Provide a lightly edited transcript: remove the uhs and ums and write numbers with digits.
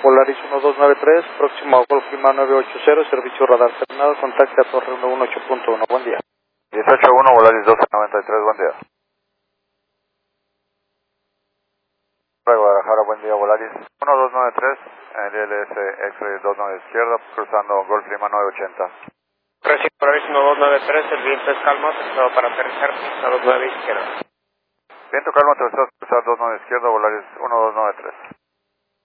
Polaris 1293, próximo a Golf Lima 980, servicio radar terminado, contacte a Torre 118.1, buen día. 181, Volaris 1293, buen día. Guadalajara, buen día, Volaris 1293, en el ILS X-Ray 29 izquierda, cruzando Golf Lima 980. Recibe Polaris 1293, el viento es calmo, autorizado para aterrizar, pista 29 izquierda. Viento calmo, autorizado para cruzar 29 izquierda, Volaris 1293.